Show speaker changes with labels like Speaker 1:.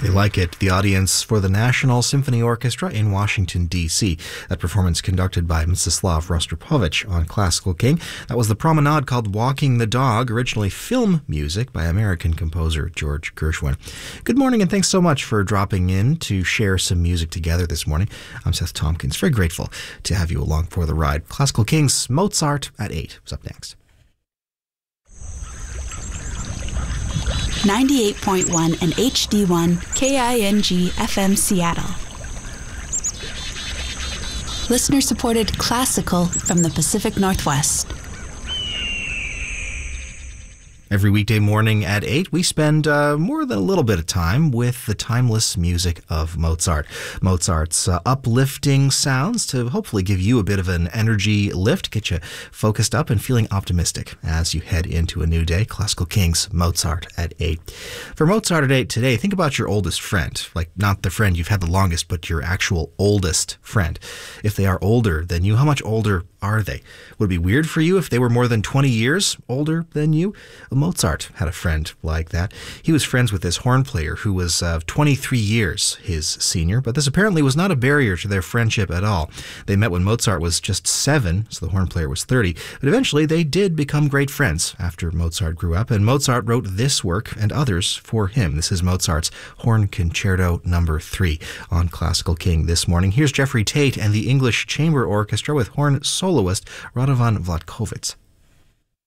Speaker 1: They like it. The audience for the National Symphony Orchestra in Washington, D.C. That performance conducted by Mstislav Rostropovich on Classical King. That was the promenade called Walking the Dog, originally film music by American composer George Gershwin. Good morning, and thanks so much for dropping in to share some music together this morning. I'm Seth Tompkins. Very grateful to have you along for the ride. Classical King's Mozart at 8 is up next.
Speaker 2: 98.1 and HD1 KING FM Seattle. Listener-supported classical from the Pacific Northwest.
Speaker 1: Every weekday morning at 8, we spend more than a little bit of time with the timeless music of Mozart. Mozart's uplifting sounds to hopefully give you a bit of an energy lift, get you focused up and feeling optimistic as you head into a new day. Classical King's Mozart at 8. For Mozart at 8 today, think about your oldest friend. Like, not the friend you've had the longest, but your actual oldest friend. If they are older than you, how much older are they? Would it be weird for you if they were more than 20 years older than you? Mozart had a friend like that. He was friends with this horn player who was 23 years his senior, but this apparently was not a barrier to their friendship at all. They met when Mozart was just 7, so the horn player was 30, but eventually they did become great friends after Mozart grew up, and Mozart wrote this work and others for him. This is Mozart's Horn Concerto No. 3 on Classical King this morning. Here's Jeffrey Tate and the English Chamber Orchestra with horn soloist Radovan Vlatkovits.